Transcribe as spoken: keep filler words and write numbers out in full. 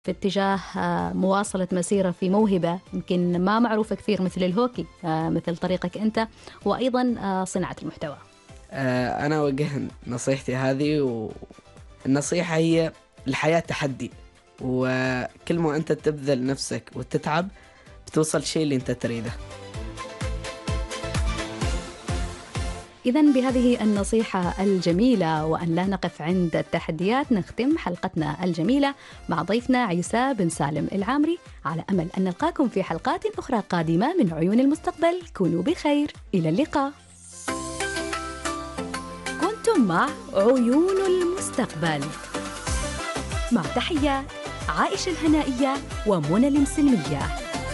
في اتجاه آه، مواصلة مسيرة في موهبة يمكن ما معروفة كثير مثل الهوكي، آه، مثل طريقك أنت، وأيضا آه، صناعة المحتوى. آه، أنا أوجه نصيحتي هذه، والنصيحة هي الحياة تحدي، وكل ما أنت تبذل نفسك وتتعب بتوصل شيء اللي أنت تريده. إذن بهذه النصيحة الجميلة وأن لا نقف عند التحديات نختم حلقتنا الجميلة مع ضيفنا عيسى بن سالم العامري، على أمل أن نلقاكم في حلقات أخرى قادمة من عيون المستقبل. كونوا بخير، إلى اللقاء. كنتم مع عيون المستقبل، مع تحيات عائشة الهنائية ومنى المسلمية.